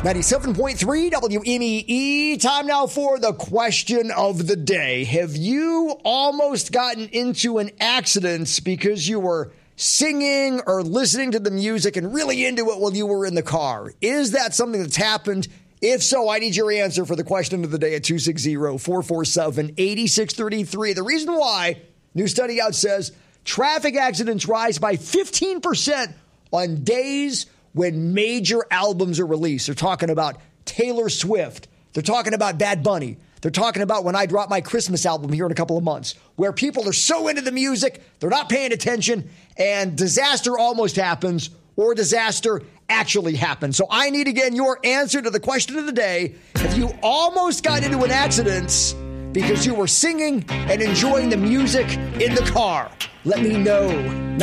97.3 WMEE. Time now for the question of the day. Have you almost gotten into an accident because you were singing or listening to the music and really into it while you were in the car? Is that something that's happened? If so, I need your answer for the question of the day at 260-447-8633. The reason why, new study out says, traffic accidents rise by 15% on days when major albums are released. They're talking about Taylor Swift. They're talking about Bad Bunny. They're talking about when I drop my Christmas album here in a couple of months, where people are so into the music, they're not paying attention, and disaster almost happens, or disaster actually happens. So I need, again, your answer to the question of the day. If you almost got into an accident because you were singing and enjoying the music in the car, let me know.